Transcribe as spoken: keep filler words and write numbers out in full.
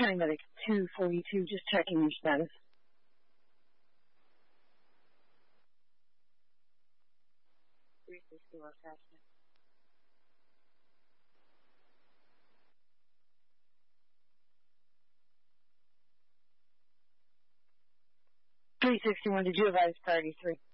County Medic two forty-two, just checking your status. three sixty West Ashton. three sixty-one, did you advise priority three?